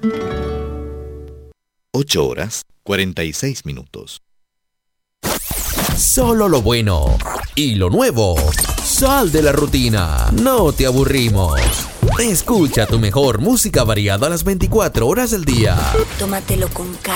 8:46. Solo lo bueno y lo nuevo. Sal de la rutina, no te aburrimos. Escucha tu mejor música variada a las 24 horas del día. Tómatelo con calma.